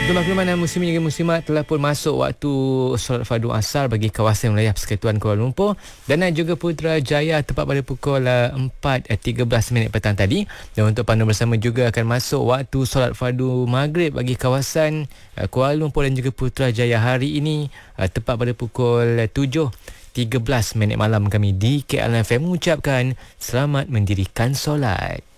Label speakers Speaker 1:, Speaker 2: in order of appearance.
Speaker 1: Makluman muslimin dan muslimat telah pun masuk waktu solat fardu asar bagi kawasan wilayah Persekutuan Kuala Lumpur dan juga Putrajaya tepat pada pukul 4.13 petang tadi. Dan untuk pandu bersama juga akan masuk waktu solat fardu maghrib bagi kawasan Kuala Lumpur dan juga Putrajaya hari ini tepat pada pukul 7.13 malam. Kami di KLFM mengucapkan selamat mendirikan solat.